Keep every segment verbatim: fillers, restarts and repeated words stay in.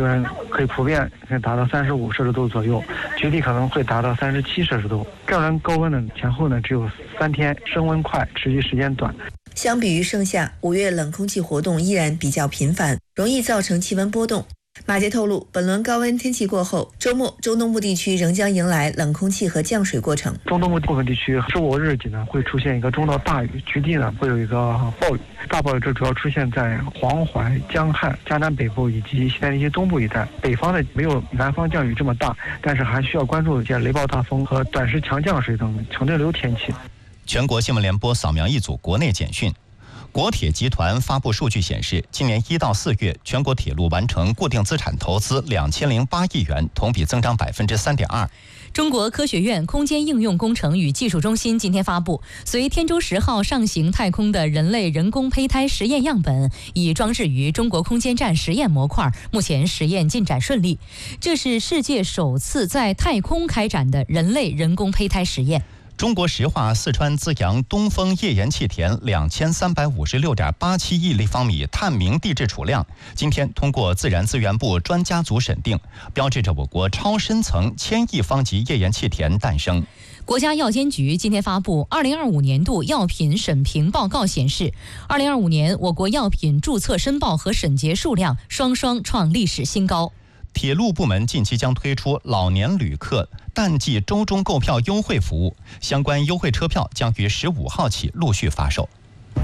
基本上可以普遍可以达到三十五摄氏度左右，局地可能会达到三十七摄氏度。这样高温呢前后呢只有三天，升温快，持续时间短。 相比于盛夏，五月冷空气活动依然比较频繁，容易造成气温波动。马杰透露，本轮高温天气过后，周末中东部地区仍将迎来冷空气和降水过程。 中东部部分地区十五日起呢会出现一个中到大雨，局地呢会有一个暴雨。大暴雨这主要出现在黄淮、江汉、江南北部以及西南地区东部一带。北方呢没有南方降雨这么大，但是还需要关注一些雷暴大风和短时强降水等强对流天气。 全国新闻联播扫描一组国内简讯。国铁集团发布数据显示，今年一到四月，全国铁路完成固定资产投资两千零八亿元，同比增长百分之三点二。 中国科学院空间应用工程与技术中心今天发布，随天舟十号上行太空的人类人工胚胎实验样本已装置于中国空间站实验模块，目前实验进展顺利。这是世界首次在太空开展的人类人工胚胎实验。 中国石化四川资阳东风页岩气田两千三百五十六点八七亿立方米探明地质储量，今天通过自然资源部专家组审定，标志着我国超深层千亿方级页岩气田诞生。 国家药监局今天发布二零二五年度药品审评报告显示，二零二五年我国药品注册申报和审结数量双双创历史新高。 铁路部门近期将推出老年旅客淡季周中购票优惠服务，相关优惠车票将于十五号起陆续发售。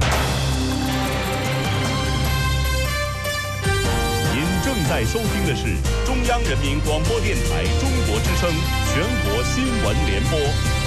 您正在收听的是中央人民广播电台中国之声全国新闻联播。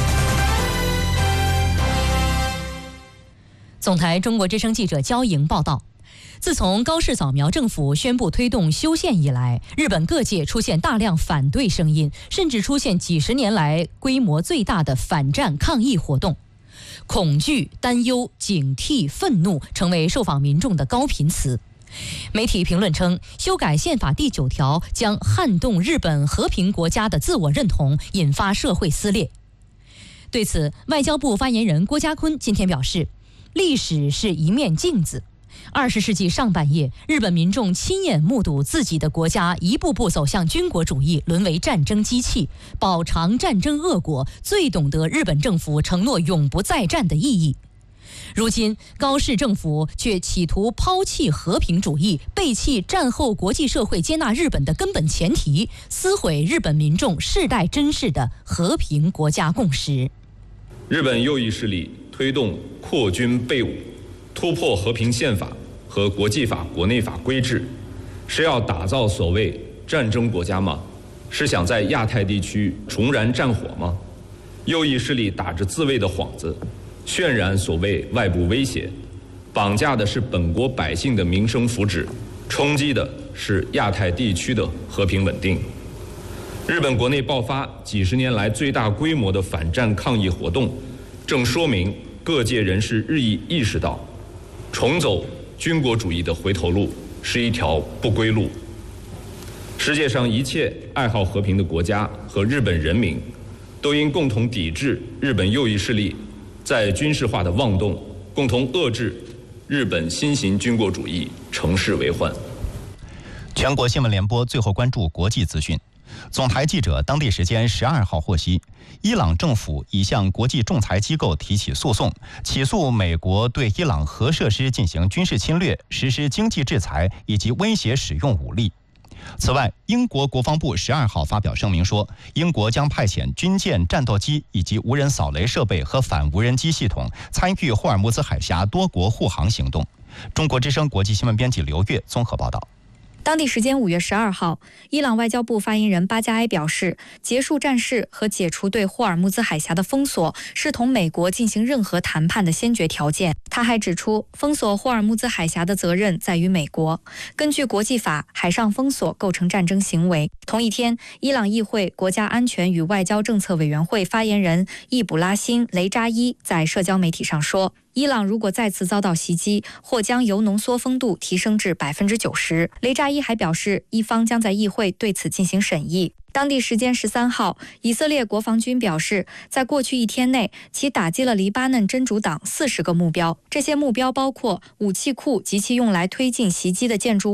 总台中国之声记者焦莹报道。自从高市早苗政府宣布推动修宪以来，日本各界出现大量反对声音，甚至出现几十年来规模最大的反战抗议活动。恐惧、担忧、警惕、愤怒成为受访民众的高频词。媒体评论称，修改宪法第九条将撼动日本和平国家的自我认同，引发社会撕裂。对此，外交部发言人郭家坤今天表示，历史是一面镜子。二十世纪上半叶，日本民众亲眼目睹自己的国家一步步走向军国主义，沦为战争机器，饱尝战争恶果，最懂得日本政府承诺永不再战的意义。如今，高市政府却企图抛弃和平主义，背弃战后国际社会接纳日本的根本前提，撕毁日本民众世代珍视的和平国家共识。 日本右翼势力推动扩军备武，突破和平宪法和国际法、国内法规制，是要打造所谓战争国家吗？是想在亚太地区重燃战火吗？右翼势力打着自卫的幌子，渲染所谓外部威胁，绑架的是本国百姓的民生福祉，冲击的是亚太地区的和平稳定。日本国内爆发几十年来最大规模的反战抗议活动，正说明各界人士日益意识到，重走军国主义的回头路是一条不归路。世界上一切爱好和平的国家和日本人民都应共同抵制日本右翼势力在军事化的妄动，共同遏制日本新型军国主义乘势为患。 全国新闻联播最后关注国际资讯。总台记者当地时间十二号获悉，伊朗政府已向国际仲裁机构提起诉讼，起诉美国对伊朗核设施进行军事侵略、实施经济制裁以及威胁使用武力。此外，英国国防部十二号发表声明说，英国将派遣军舰、战斗机以及无人扫雷设备和反无人机系统参与霍尔木兹海峡多国护航行动。中国之声国际新闻编辑刘月综合报道。 当地时间五月十二号，伊朗外交部发言人巴加埃表示，结束战事和解除对霍尔木兹海峡的封锁是同美国进行任何谈判的先决条件。他还指出，封锁霍尔木兹海峡的责任在于美国。根据国际法，海上封锁构成战争行为。同一天，伊朗议会国家安全与外交政策委员会发言人易卜拉欣·雷扎伊在社交媒体上说，伊朗如果再次遭到袭击，或将铀浓缩风度提升至百分之九十。雷扎伊还表示，伊方将在议会对此进行审议。当地时间十三号，以色列国防军表示，在过去一天内，其打击了黎巴嫩真主党四十个目标，这些目标包括武器库及其用来推进袭击的建筑物。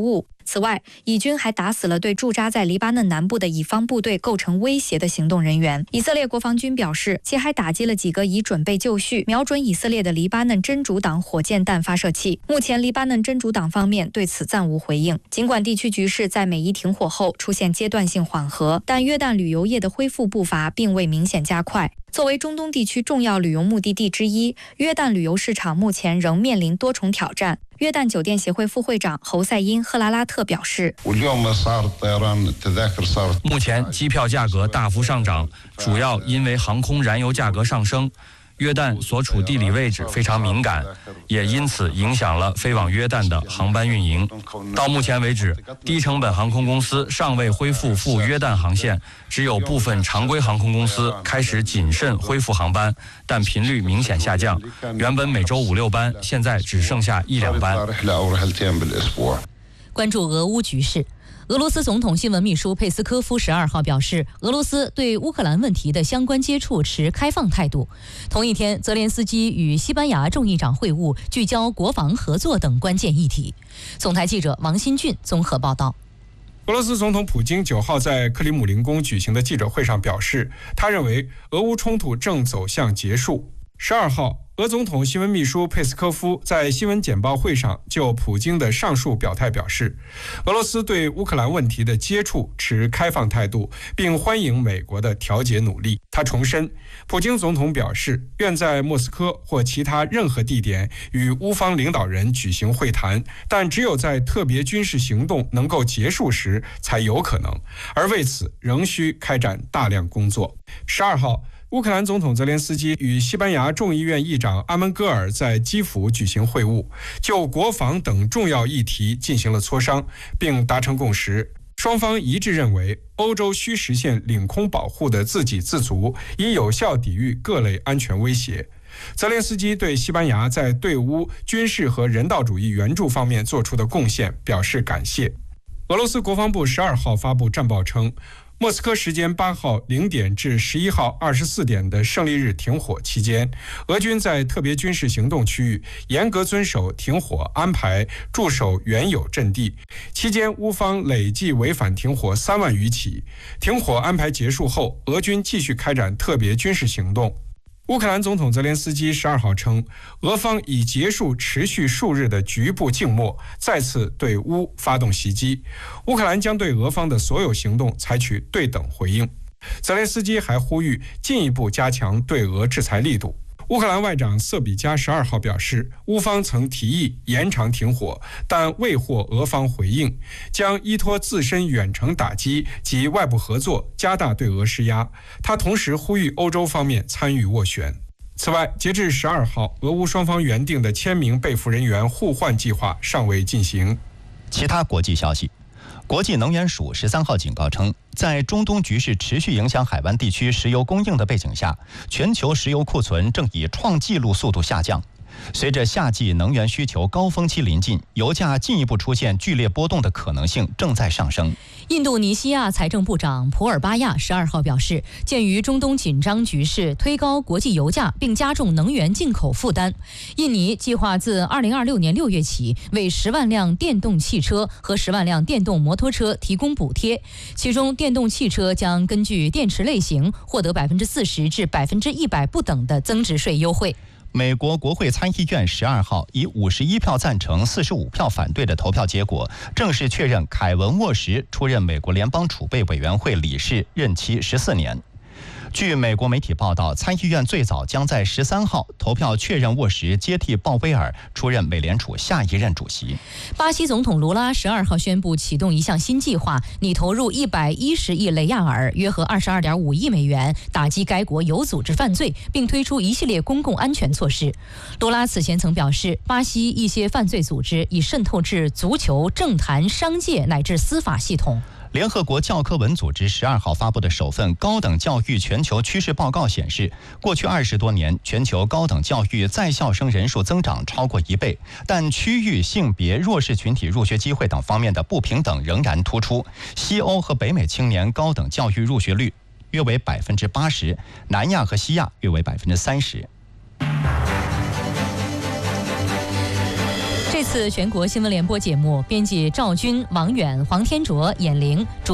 此外，以军还打死了对驻扎在黎巴嫩南部的以方部队构成威胁的行动人员。以色列国防军表示，其还打击了几个已准备就绪、瞄准以色列的黎巴嫩真主党火箭弹发射器。目前，黎巴嫩真主党方面对此暂无回应。尽管地区局势在美伊停火后出现阶段性缓和，但约旦旅游业的恢复步伐并未明显加快。作为中东地区重要旅游目的地之一，约旦旅游市场目前仍面临多重挑战。约旦酒店协会副会长侯赛因·赫拉拉特表示， 目前机票价格大幅上涨，主要因为航空燃油价格上升。约旦所处地理位置非常敏感，也因此影响了飞往约旦的航班运营。到目前为止，低成本航空公司尚未恢复赴约旦航线，只有部分常规航空公司开始谨慎恢复航班，但频率明显下降。原本每周五六班，现在只剩下一两班。 关注俄乌局势。俄罗斯总统新闻秘书佩斯科夫十二号表示，俄罗斯对乌克兰问题的相关接触持开放态度。同一天，泽连斯基与西班牙众议长会晤，聚焦国防合作等关键议题。总台记者王新俊综合报道。 俄罗斯总统普京九号在克里姆林宫举行的记者会上表示，他认为俄乌冲突正走向结束。十二号，俄总统新闻秘书佩斯科夫在新闻简报会上就普京的上述表态表示，俄罗斯对乌克兰问题的接触持开放态度，并欢迎美国的调解努力。他重申，普京总统表示愿在莫斯科或其他任何地点与乌方领导人举行会谈，但只有在特别军事行动能够结束时才有可能，而为此仍需开展大量工作。十二号，乌克兰总统泽连斯基与西班牙众议院议长阿门戈尔在基辅举行会晤，就国防等重要议题进行了磋商，并达成共识。双方一致认为，欧洲需实现领空保护的自给自足，以有效抵御各类安全威胁。泽连斯基对西班牙在对乌军事和人道主义援助方面做出的贡献表示感谢。俄罗斯国防部十二号发布战报称，莫斯科时间八号零点至十一号二十四点的胜利日停火期间，俄军在特别军事行动区域严格遵守停火安排，驻守原有阵地。期间，乌方累计违反停火三万余起。停火安排结束后，俄军继续开展特别军事行动。乌克兰总统泽连斯基十二号称，俄方已结束持续数日的局部静默，再次对乌发动袭击。乌克兰将对俄方的所有行动采取对等回应。泽连斯基还呼吁进一步加强对俄制裁力度。乌克兰外长瑟比加十二号表示，乌方曾提议延长停火，但未获俄方回应，将依托自身远程打击及外部合作，加大对俄施压。他同时呼吁欧洲方面参与斡旋。此外，截至十二号，俄乌双方原定的千名被俘人员互换计划尚未进行。 其他国际消息。国际能源署十三号警告称，在中东局势持续影响海湾地区石油供应的背景下，全球石油库存正以创纪录速度下降。随着夏季能源需求高峰期临近，油价进一步出现剧烈波动的可能性正在上升。 印度尼西亚财政部长普尔巴亚十二号表示，鉴于中东紧张局势推高国际油价并加重能源进口负担，印尼计划自二零二六年六月起为十万辆电动汽车和十万辆电动摩托车提供补贴，其中电动汽车将根据电池类型获得百分之四十至百分之一百不等的增值税优惠。 美国国会参议院十二号以五十一票赞成、四十五票反对的投票结果，正式确认凯文·沃什出任美国联邦储备委员会理事，任期十四年。据美国媒体报道，参议院最早将在十三号投票确认沃什接替鲍威尔出任美联储下一任主席。 巴西总统卢拉十二号宣布启动一项新计划，拟投入一百一十亿雷亚尔，约合二十二点五亿美元，打击该国有组织犯罪，并推出一系列公共安全措施。卢拉此前曾表示，巴西一些犯罪组织已渗透至足球、政坛、商界乃至司法系统。 联合国教科文组织十二号发布的首份高等教育全球趋势报告显示，过去二十多年，全球高等教育在校生人数增长超过一倍，但区域、性别、弱势群体入学机会等方面的不平等仍然突出。西欧和北美青年高等教育入学率约为百分之八十，南亚和西亚约为百分之三十。 这次全国新闻联播节目，编辑赵军、王远、黄天卓、闫玲。主